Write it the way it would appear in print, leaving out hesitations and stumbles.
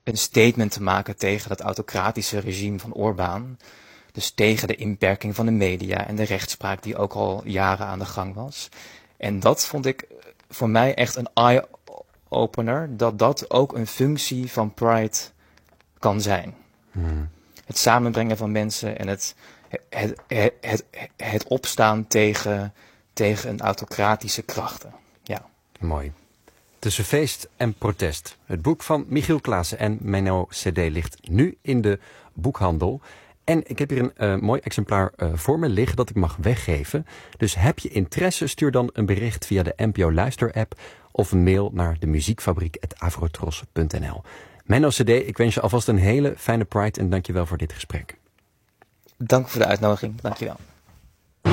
een statement te maken tegen dat autocratische regime van Orbán. Dus tegen de inperking van de media en de rechtspraak die ook al jaren aan de gang was. En dat vond ik voor mij echt een eye-opener, dat dat ook een functie van Pride kan zijn. Het samenbrengen van mensen en het opstaan tegen een autocratische krachten. Ja. Mooi. Tussen feest en protest. Het boek van Michiel Klaassen en Menno CD ligt nu in de boekhandel. En ik heb hier een mooi exemplaar voor me liggen dat ik mag weggeven. Dus heb je interesse, stuur dan een bericht via de NPO Luister-app of een mail naar de muziekfabriek@avrotros.nl. Menno CD, ik wens je alvast een hele fijne Pride en dank je wel voor dit gesprek. Dank voor de uitnodiging. Dank je wel.